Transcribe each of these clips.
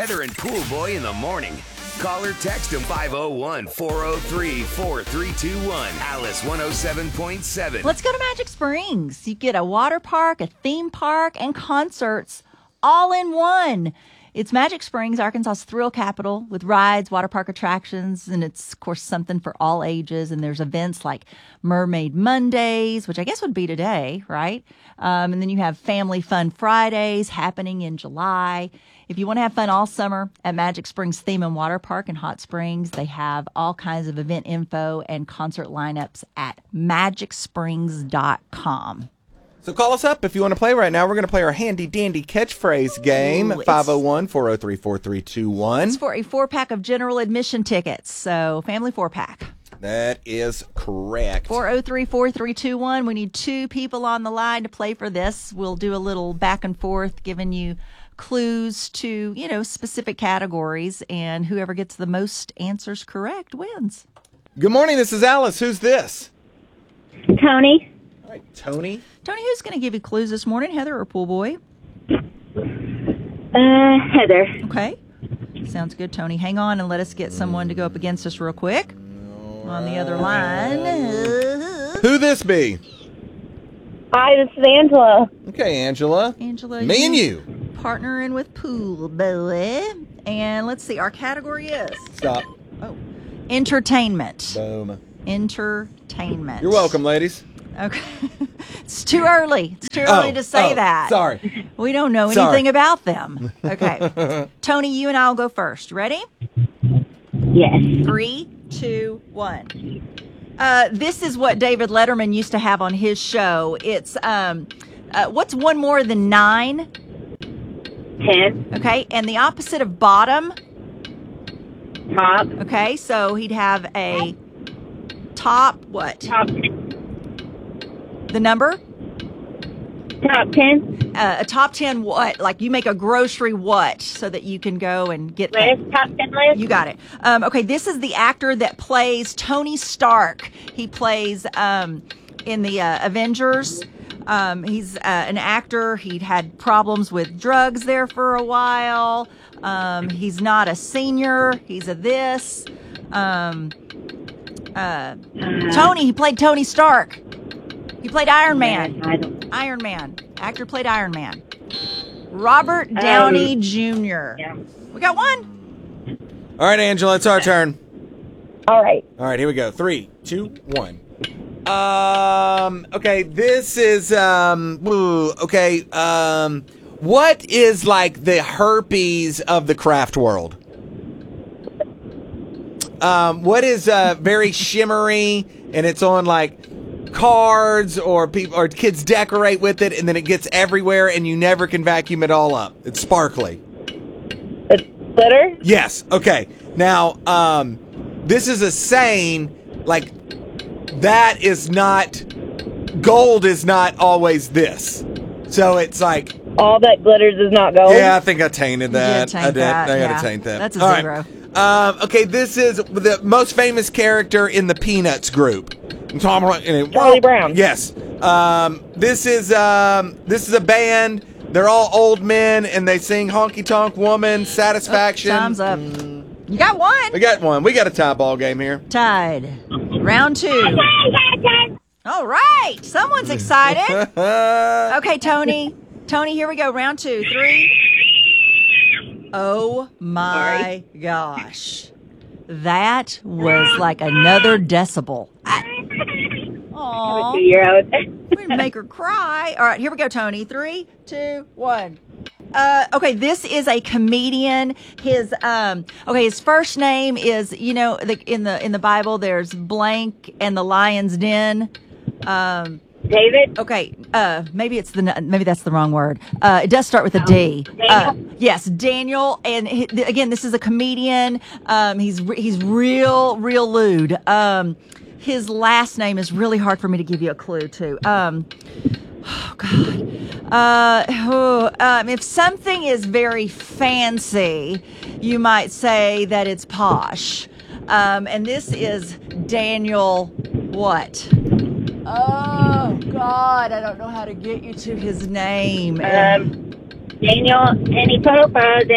Heather and Pool Boy in the morning. Call or text them 501-403-4321. Alice 107.7. Let's go to Magic Springs. You get a water park, a theme park, and concerts all in one. It's Magic Springs, Arkansas's thrill capital, with rides, water park attractions, and it's, of course, something for all ages. And there's events like Mermaid Mondays, which I guess would be today, right? And then you have Family Fun Fridays happening in July. If you want to have fun all summer at Magic Springs Theme and Water Park in Hot Springs, they have all kinds of event info and concert lineups at magicsprings.com. So call us up if you want to play right now. We're going to play our handy-dandy catchphrase game, 501-403-4321. It's for a 4-pack of general admission tickets, so family 4-pack. That is correct. 403-4321. We need 2 people on the line to play for this. We'll do a little back and forth, giving you clues to, specific categories, and whoever gets the most answers correct wins. Good morning, this is Alice. Who's this? Tony. All right, Tony. Tony, who's going to give you clues this morning, Heather or Pool Boy? Heather. Okay. Sounds good, Tony. Hang on and let us get someone to go up against us real quick. On the other line. Who this be? Hi, this is Angela. Okay, Angela. Angela. Me and you. Partnering with Pool Boy. And let's see, our category is... Stop. Oh. Entertainment. Boom. Entertainment. You're welcome, ladies. Okay. It's too early. It's too early to say that. Sorry. We don't know anything about them. Okay. Tony, you and I will go first. Ready? Yes. 3, 2, 1. This is what David Letterman used to have on his show. It's what's one more than 9? 10. Okay. And the opposite of bottom? Top. Okay. So he'd have a top what? Top. The number? Top 10. A top 10 what? Like you make a grocery what so that you can go and get List. Top 10 list. You got it. Okay, this is the actor that plays Tony Stark. He plays in the Avengers. He's an actor. He'd had problems with drugs there for a while. He's not a senior. He's a this. Tony, he played Tony Stark. He played Iron Man. Iron Man. Actor played Iron Man. Robert Downey Jr. Yeah. We got one. All right, Angela, it's our turn. All right. All right, here we go. 3, 2, 1. Okay, this is, what is like the herpes of the craft world? What is very shimmery and it's on like cards or people or kids decorate with it and then it gets everywhere and you never can vacuum it all up. It's sparkly. It's glitter? Yes. Okay. Now, this is a saying like that is not gold is not always this. So it's like All that glitters is not gold? yeah, I think I tainted that. You did taint that, I yeah. gotta taint that. That's a All 0. Right. Okay, this is the most famous character in the Peanuts group. Charlie Brown. Yes. This is a band. They're all old men, and they sing "Honky Tonk Woman," "Satisfaction." Time's up. You got one. We got one. We got a tie ball game here. Tied. Round 2. All right. Someone's excited. Okay, Tony. Tony, here we go. Round 2. 3. Oh, my gosh. That was like another decibel. Aww. 2-year-old. We're going to make her cry. All right, here we go, Tony. 3, 2, 1. Okay, this is a comedian. His first name is, in the Bible there's blank and the lion's den. David? Okay, maybe that's the wrong word. It does start with a D. Daniel? Yes, Daniel. And again, this is a comedian. He's real lewd. His last name is really hard for me to give you a clue to. Oh God. If something is very fancy, you might say that it's posh. And this is Daniel what? Oh God, I don't know how to get you to his name. Daniel, Annie Pope,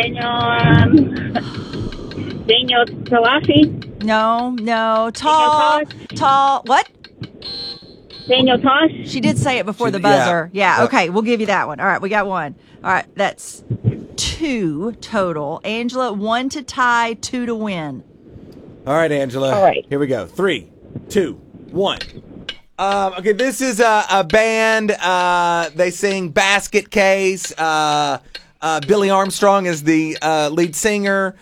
Daniel Talashi, No. Tall. What? Daniel Tosh. She did say it before the buzzer. Yeah. Okay. We'll give you that one. All right. We got one. All right. That's 2 total. Angela, 1 to tie, 2 to win. All right, Angela. All right. Here we go. 3, 2, 1. Okay, this is a band. They sing Basket Case. Billy Armstrong is the lead singer.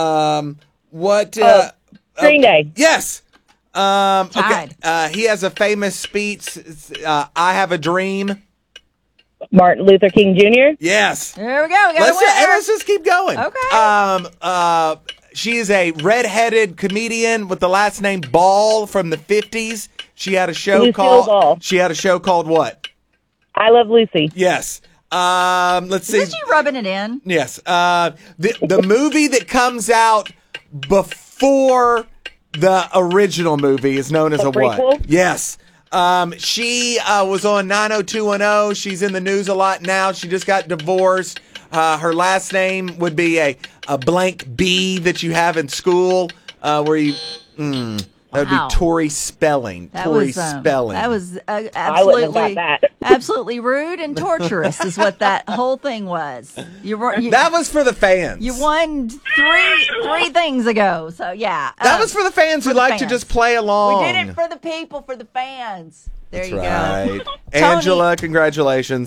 Green Day. Yes. Tied. Okay. He has a famous speech. I have a dream. Martin Luther King Jr. Yes. There we go. We got a winner. Let's just keep going. Okay. She is a redheaded comedian with the last name Ball from the 50s. She had a show Lucille called. Ball. She had a show called what? I Love Lucy. Yes. Let's see. Is this you rubbing it in? Yes. The movie that comes out before the original movie is known as a what? prequel? Yes. She was on 90210. She's in the news a lot now. She just got divorced. Her last name would be a blank B that you have in school, where you. That would Wow. be Tori Spelling. That Tori was Spelling. That was I wouldn't have absolutely, got that. absolutely rude and torturous. Is what that whole thing was. You That was for the fans. You won three things ago. So yeah, That was for the fans who the like to fans. just play along. We did it for the people, for the fans. There That's you right. go. Angela, congratulations.